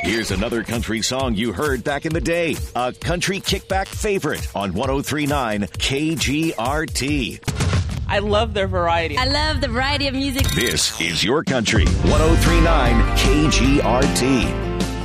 Here's another country song you heard back in the day. A country kickback favorite on 103.9 KGRT. I love their variety. I love the variety of music. This is your country. 103.9 KGRT.